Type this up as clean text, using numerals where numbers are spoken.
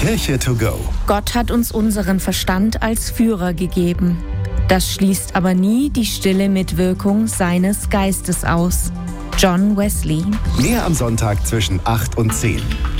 Kirche to go. Gott hat uns unseren Verstand als Führer gegeben. Das schließt aber nie die stille Mitwirkung seines Geistes aus. John Wesley. Mehr am Sonntag zwischen 8 und 10.